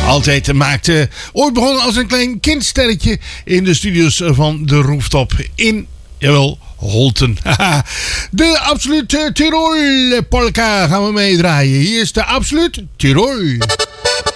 Altijd maakte. Ooit begonnen als een klein kindsterretje in de studios van de Rooftop in, jawel, Holten. De Absolute Tirol polka gaan we meedraaien. Hier is de Absolute Tirol.